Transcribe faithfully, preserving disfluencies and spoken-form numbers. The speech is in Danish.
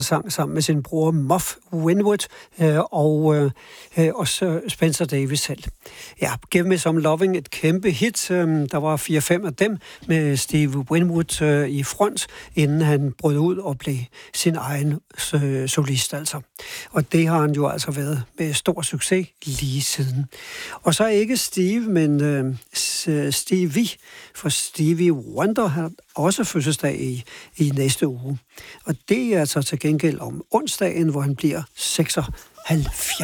sang sammen med sin bror Muff Winwood øh, og øh, også Spencer Davis selv. Ja, Give Me Some Loving, et kæmpe hit. Øh, der var fire-fem af dem med Steve Winwood øh, i front, inden han brød ud og blev sin egen øh, solist altså. Og det har han jo altså været med stor succes lige siden. Og så ikke Steve, men øh, Stevie, for Stevie Wonder har også fødselsdag i, i næste uge. Og det er altså til gengæld om onsdagen, hvor han bliver seksoghalvfjerds.